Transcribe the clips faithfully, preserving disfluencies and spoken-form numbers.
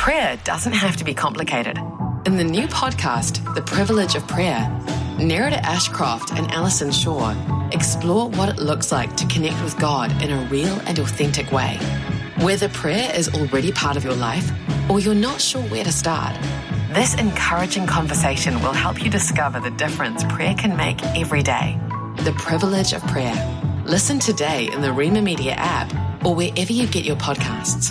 prayer doesn't have to be complicated. In the new podcast, The Privilege of Prayer, Nerida Ashcroft and Alison Shaw explore what it looks like to connect with God in a real and authentic way. Whether prayer is already part of your life or you're not sure where to start, this encouraging conversation will help you discover the difference prayer can make every day. The Privilege of Prayer. Listen today in the Rima Media app or wherever you get your podcasts.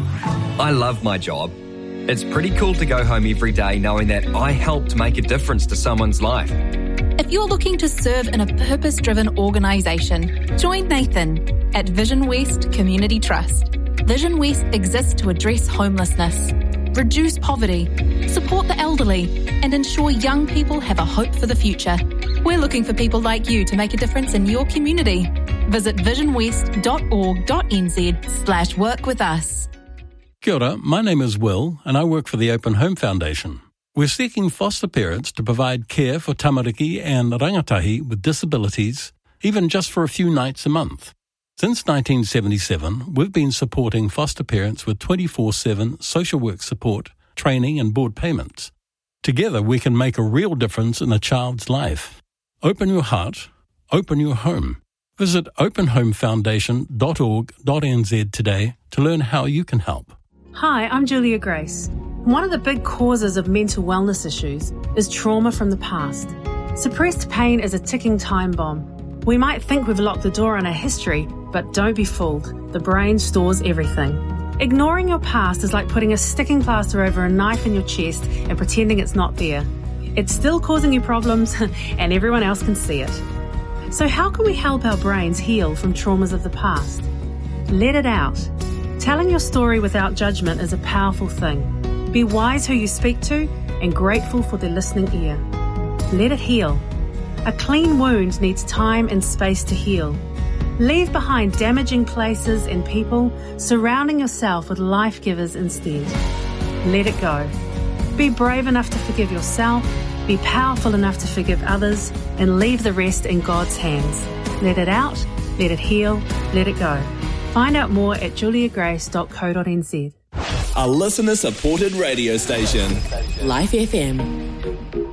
I love my job. It's pretty cool to go home every day knowing that I helped make a difference to someone's life. If you're looking to serve in a purpose-driven organisation, join Nathan at Vision West Community Trust. Vision West exists to address homelessness, reduce poverty, support the elderly, and ensure young people have a hope for the future. We're looking for people like you to make a difference in your community. Visit visionwest.org.nz slash work with us. Kia ora, my name is Will and I work for the Open Home Foundation. We're seeking foster parents to provide care for tamariki and rangatahi with disabilities, even just for a few nights a month. Since nineteen seventy-seven, we've been supporting foster parents with twenty-four seven social work support, training and board payments. Together we can make a real difference in a child's life. Open your heart, open your home. Visit open home foundation dot org dot n z today to learn how you can help. Hi, I'm Julia Grace. One of the big causes of mental wellness issues is trauma from the past. Suppressed pain is a ticking time bomb. We might think we've locked the door on our history, but don't be fooled. The brain stores everything. Ignoring your past is like putting a sticking plaster over a knife in your chest and pretending it's not there. It's still causing you problems and everyone else can see it. So how can we help our brains heal from traumas of the past? Let it out. Telling your story without judgment is a powerful thing. Be wise who you speak to and grateful for their listening ear. Let it heal. A clean wound needs time and space to heal. Leave behind damaging places and people, surrounding yourself with life givers instead. Let it go. Be brave enough to forgive yourself, be powerful enough to forgive others, and leave the rest in God's hands. Let it out, let it heal, let it go. Find out more at julia grace dot co dot n z. A listener-supported radio station. Life F M.